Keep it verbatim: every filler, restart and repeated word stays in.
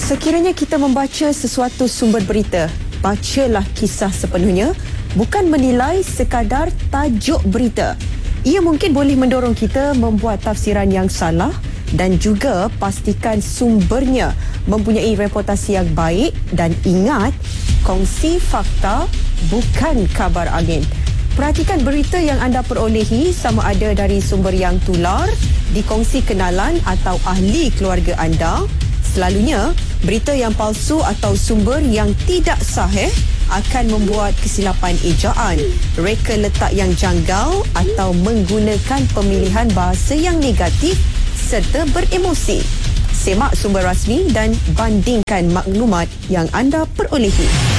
Sekiranya kita membaca sesuatu sumber berita, bacalah kisah sepenuhnya, bukan menilai sekadar tajuk berita. Ia mungkin boleh mendorong kita membuat tafsiran yang salah dan juga pastikan sumbernya mempunyai reputasi yang baik, dan ingat, kongsi fakta bukan kabar angin. Perhatikan berita yang anda perolehi sama ada dari sumber yang tular, dikongsi kenalan atau ahli keluarga anda. Selalunya, berita yang palsu atau sumber yang tidak sahih akan membuat kesilapan ejaan, reka letak yang janggal atau menggunakan pemilihan bahasa yang negatif serta beremosi. Semak sumber rasmi dan bandingkan maklumat yang anda perolehi.